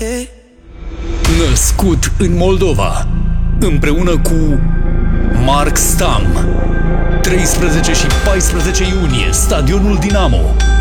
Născut în Moldova, împreună cu Mark Stam. 13 și 14 iunie, Stadionul Dinamo.